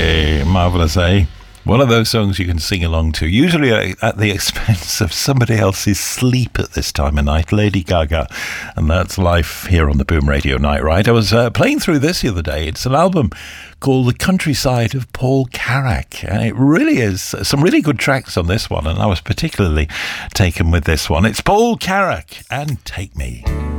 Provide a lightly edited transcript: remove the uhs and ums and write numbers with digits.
Marvellous, eh? One of those songs you can sing along to, usually at the expense of somebody else's sleep at this time of night. Lady Gaga, and that's life here on the Boom Radio Night Ride. I was playing through this the other day. It's an album called The Countryside of Paul Carrack, and it really is some really good tracks on this one, and I was particularly taken with this one. It's Paul Carrack and Take Me.